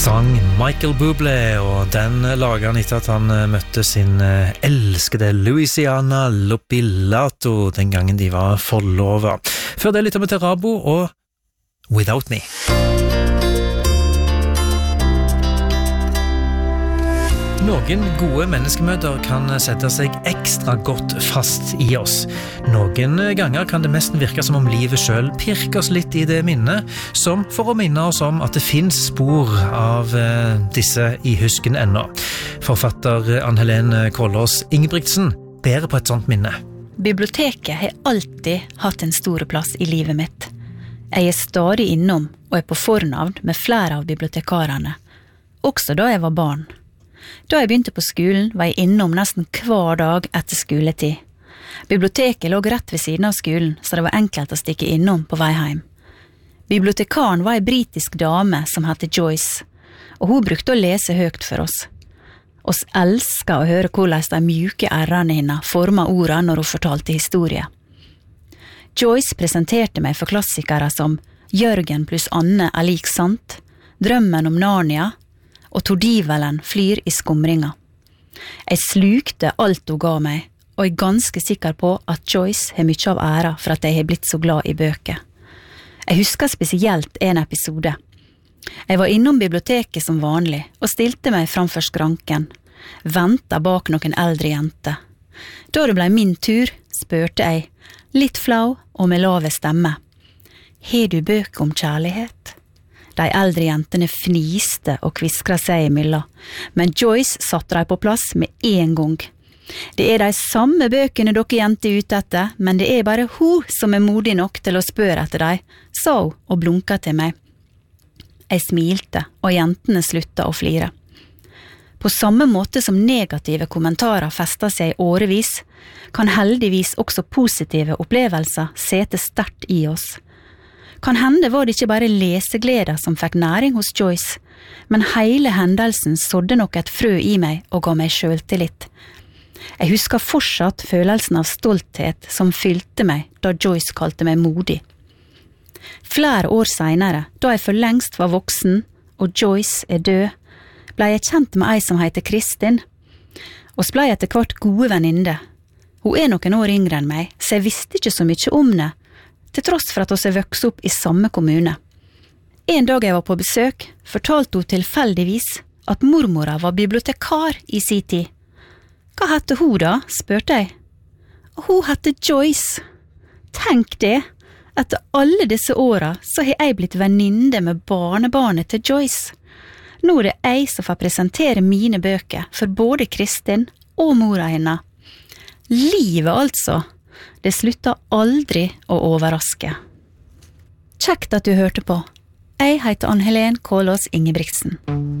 sang Michael Bublé, og den laget han etter at han møtte sin elskede Louisiana Lopilato den gangen de var forlovet. Før det lytter vi til Rabo og Without Me. Noen gode menneskemøter kan sette seg ekstra godt fast i oss. Noen ganger kan det nesten virke som om livet selv pirker oss litt i det minnet, som for å minne oss om at det finnes spor av disse i husken ennå. Forfatter Ann-Helen Kålås Ingebrigtsen bærer på et sånt minne. Biblioteket har alltid hatt en stor plass i livet mitt. Jeg er stadig innom og er på fornavn med flere av bibliotekarene, også da jeg var barn. Da jeg begynte på skolen, var jeg innom nesten hver dag etter skoletid. Biblioteket lå rett ved siden av skolen, så det var enkelt å stikke innom på vei hjem. Bibliotekaren var en britisk dame som hette Joyce, og hun brukte å lese høyt for oss. Oss elsket å høre hvordan de mjuke r-ene hennes formet ordene når hun fortalte historie. Joyce presenterte meg for klassikere som Jørgen pluss Anne er lik sant, Drømmen om Narnia, og Tordivelen flyr i skumringa. Jeg slukte alt hun ga meg, og er ganske sikker på at Joyce har mye av æra for at jeg har blitt så glad i bøker. Jeg husker spesielt en episode. Jeg var innom biblioteket som vanlig, og stilte meg framfor skranken, ventet bak noen eldre jente. Da det ble min tur, spurte jeg, litt flau og med lave stemme. Har du bøker om kjærlighet? De eldre jentene fniste og kviskra seg imellom, men Joyce satte dem på plass med en gang. Det er de samme bøkene dere jenter er ute etter, men det er bare hun som er modig nok til å spørre etter dem, sa hun og blunket til meg. Jeg smilte, og jentene sluttet å flire. På samme måte som negative kommentarer festet seg i årevis, kan heldigvis også positive opplevelser sete sterkt i oss. Kan hende var det ikke bare lesegleder som fikk næring hos Joyce, men hele hendelsen sådde nok et frø i meg og ga meg selvtillit. Jeg husker fortsatt følelsen av stolthet som fylte meg da Joyce kalte meg modig. Flere år senere, da jeg for lengst var voksen og Joyce er død, ble jeg kjent med ei som heter Kristin. Oss ble etter hvert gode venninner. Hun er noen år yngre enn meg, så jeg visste ikke så mye om det, til tross for at oss er vokst opp i samme kommune. En dag jeg var på besøk, fortalte hun tilfeldigvis at mormora var bibliotekar i sin tid. Hva hette hun da, spurte jeg. Hun hette Joyce. Tenk det, etter alle disse åra så har jeg blitt venninne med barnebarnet til Joyce. Nå er det jeg som får presentere mine bøker for både Kristin og mora henne. Livet altså. Det slutta aldri å overraske. Kjekt at du hørte på. Jeg heter Ann-Helen Kålås Ingebrigtsen.